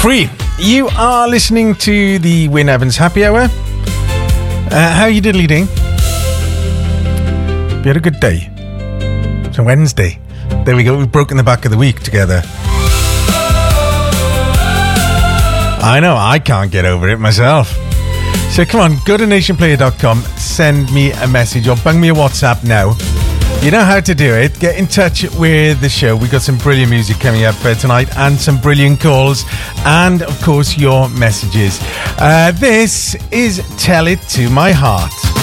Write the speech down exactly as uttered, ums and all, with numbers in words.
Free. You are listening to the Wyn Evans Happy Hour. Uh, how are you diddly doing? We had a good day. It's a Wednesday. There we go. We've broken the back of the week together. I know. I can't get over it myself. So come on, go to nation player dot com, send me a message or bung me a WhatsApp now. You know how to do it. Get in touch with the show. We've got some brilliant music coming up uh, tonight and some brilliant calls and, of course, your messages. Uh, this is Tell It To My Heart.